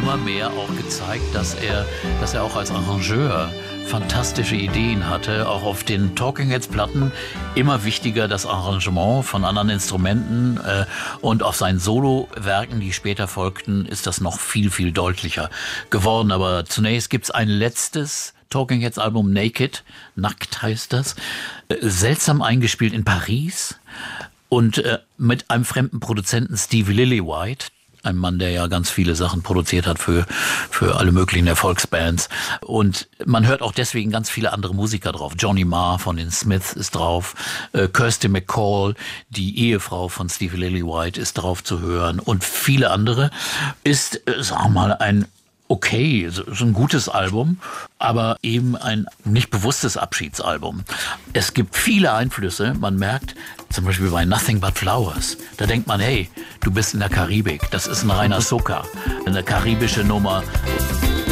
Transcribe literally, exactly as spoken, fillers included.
immer mehr auch gezeigt, dass er, dass er auch als Arrangeur fantastische Ideen hatte, auch auf den Talking Heads Platten immer wichtiger das Arrangement von anderen Instrumenten äh, und auf seinen Solowerken, die später folgten, ist das noch viel, viel deutlicher geworden. Aber zunächst gibt's ein letztes Talking Heads Album, Naked, nackt heißt das, äh, seltsam eingespielt in Paris und äh, mit einem fremden Produzenten, Stevie Lillywhite. Ein Mann, der ja ganz viele Sachen produziert hat für, für alle möglichen Erfolgsbands. Und man hört auch deswegen ganz viele andere Musiker drauf. Johnny Marr von den Smiths ist drauf. Äh, Kirsty MacColl, die Ehefrau von Stevie Lillywhite, ist drauf zu hören. Und viele andere. Ist, äh, sag mal, ein okay, so ein gutes Album, aber eben ein nicht bewusstes Abschiedsalbum. Es gibt viele Einflüsse, man merkt, zum Beispiel bei Nothing But Flowers, da denkt man, hey, du bist in der Karibik, das ist ein reiner Soca, eine karibische Nummer.